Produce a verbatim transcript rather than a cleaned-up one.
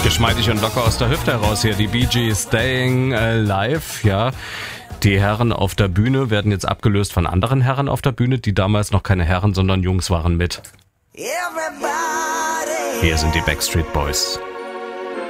Geschmeidig und locker aus der Hüfte heraus hier, die Bee Gees Staying Alive, ja. Die Herren auf der Bühne werden jetzt abgelöst von anderen Herren auf der Bühne, die damals noch keine Herren, sondern Jungs waren mit. Hier sind die Backstreet Boys.